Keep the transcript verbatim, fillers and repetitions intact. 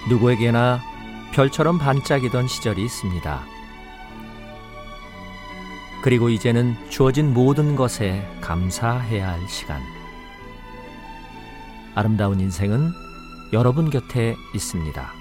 누구에게나 별처럼 반짝이던 시절이 있습니다. 그리고 이제는 주어진 모든 것에 감사해야 할 시간. 아름다운 인생은 여러분 곁에 있습니다.